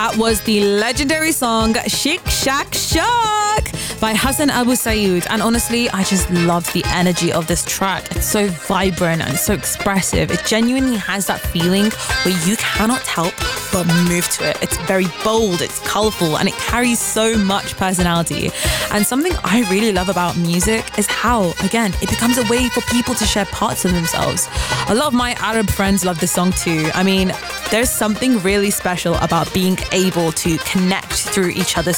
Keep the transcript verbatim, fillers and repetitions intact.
That was the legendary song Shik Shak Shak by Hassan Abu Sayoud. And honestly, I just love the energy of this track. It's so vibrant and so expressive. It genuinely has that feeling where you cannot help but move to it. It's very bold, it's colourful, and it carries so much personality. And something I really love about music is how, again, it becomes a way for people to share parts of themselves. A lot of my Arab friends love this song too. I mean, there's something really special about being able to connect through each other's